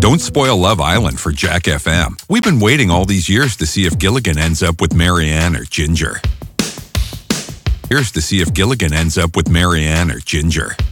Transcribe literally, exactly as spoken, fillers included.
Don't spoil Love Island for Jack F M. We've been waiting all these years to see if Gilligan ends up with Marianne or Ginger. Here's to see if Gilligan ends up with Marianne or Ginger.